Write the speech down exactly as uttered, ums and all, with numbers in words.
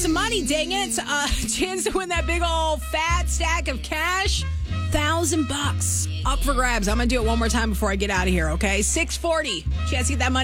some money, dang it. Uh, chance to win that big old fat stack of cash. Thousand bucks up for grabs. I'm going to do it one more time before I get out of here, okay? six forty. Chance to get that money.